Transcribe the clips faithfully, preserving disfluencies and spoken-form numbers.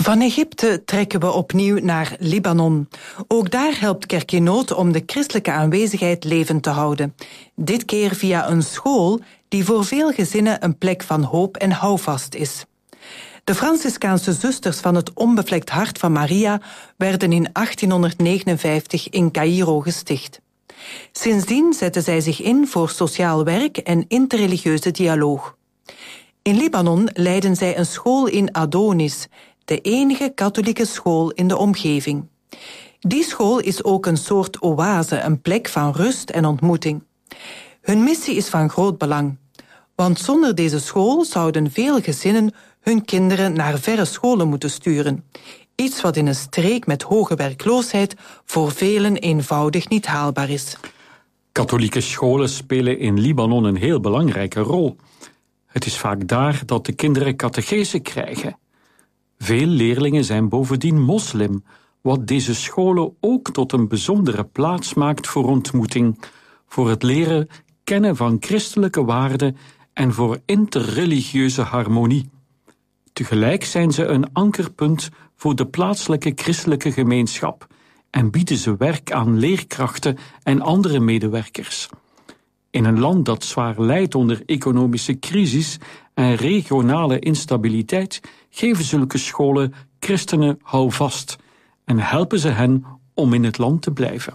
Van Egypte trekken we opnieuw naar Libanon. Ook daar helpt Kerk in Nood om de christelijke aanwezigheid levend te houden. Dit keer via een school die voor veel gezinnen een plek van hoop en houvast is. De Franciscaanse zusters van het Onbevlekt Hart van Maria werden in achttienhonderdnegenenvijftig in Caïro gesticht. Sindsdien zetten zij zich in voor sociaal werk en interreligieuze dialoog. In Libanon leiden zij een school in Adonis, de enige katholieke school in de omgeving. Die school is ook een soort oase, een plek van rust en ontmoeting. Hun missie is van groot belang, want zonder deze school zouden veel gezinnen hun kinderen naar verre scholen moeten sturen. Iets wat in een streek met hoge werkloosheid voor velen eenvoudig niet haalbaar is. Katholieke scholen spelen in Libanon een heel belangrijke rol. Het is vaak daar dat de kinderen catechese krijgen. Veel leerlingen zijn bovendien moslim, wat deze scholen ook tot een bijzondere plaats maakt voor ontmoeting, voor het leren kennen van christelijke waarden en voor interreligieuze harmonie. Tegelijk zijn ze een ankerpunt voor de plaatselijke christelijke gemeenschap en bieden ze werk aan leerkrachten en andere medewerkers. In een land dat zwaar lijdt onder economische crisis en regionale instabiliteit geven zulke scholen christenen houvast en helpen ze hen om in het land te blijven.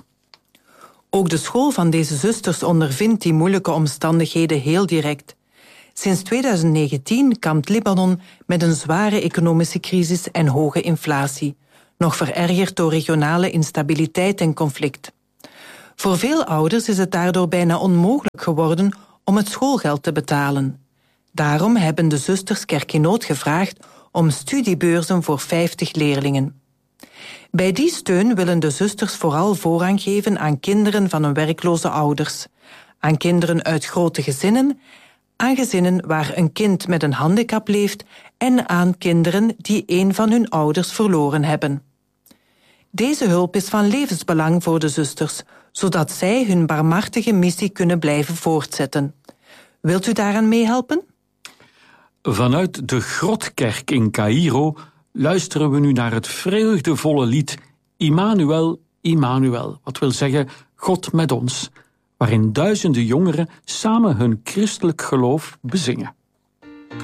Ook de school van deze zusters ondervindt die moeilijke omstandigheden heel direct. Sinds tweeduizend negentien kampt Libanon met een zware economische crisis en hoge inflatie, nog verergerd door regionale instabiliteit en conflict. Voor veel ouders is het daardoor bijna onmogelijk geworden om het schoolgeld te betalen. Daarom hebben de zusters Kerk in Nood gevraagd om studiebeurzen voor vijftig leerlingen. Bij die steun willen de zusters vooral voorrang geven aan kinderen van hun werkloze ouders, aan kinderen uit grote gezinnen, aan gezinnen waar een kind met een handicap leeft en aan kinderen die een van hun ouders verloren hebben. Deze hulp is van levensbelang voor de zusters, zodat zij hun barmhartige missie kunnen blijven voortzetten. Wilt u daaraan meehelpen? Vanuit de Grotkerk in Caïro luisteren we nu naar het vreugdevolle lied Immanuel, Immanuel, wat wil zeggen God met ons, waarin duizenden jongeren samen hun christelijk geloof bezingen.